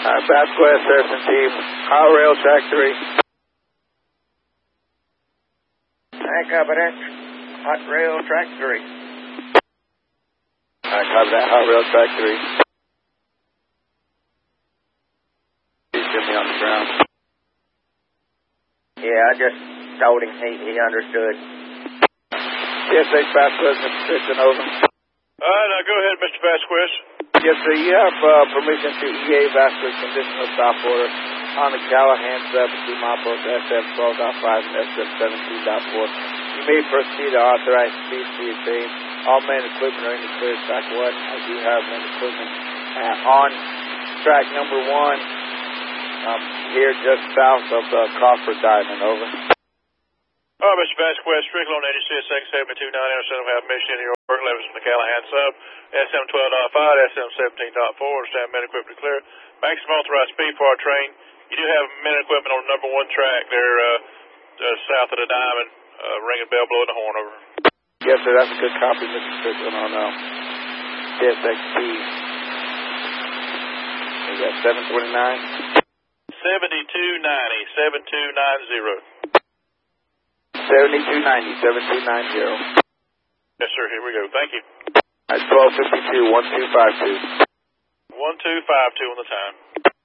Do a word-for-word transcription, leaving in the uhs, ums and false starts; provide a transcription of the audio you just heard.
Uh, Vasquez, Harrison team, Hot Rail Track three. I copy that. Hot Rail Track three. I copy that, Hot Rail Track three. He's getting me on the ground. Yeah, I just told him he, he understood. T S X Vasquez, Mister Christian, over. All right, now go ahead, Mister Vasquez. Yes, sir. You have uh, permission to E A Vasquez conditional stop order on the Callahan sub between milepost S M twelve point five and S M seventeen point four. You may proceed to authorize speed to your train. All main equipment are in the clear track one. I do have main equipment uh, on track number one, um, here just south of the Crawford Diamond, over. All right, Mister Vasquez, Strickland on N C S X seventy-two ninety, Center of Mission in New York, levels from the Callahan sub, S M twelve point five, S M seventeen point four, understand main equipment clear. Maximum authorized speed for our train. You do have main equipment on number one track there, uh, uh, south of the Diamond, uh, ringing bell, blowing the horn, over. Yes, sir, that's a good copy, Mister Strickland, on uh, T S X T. Is that seven twenty-nine? seventy-two ninety, seventy-two ninety. seventy-two ninety, seventy-two ninety. Yes, sir, here we go. Thank you. That's twelve fifty-two, one two five two. one two five two on the time.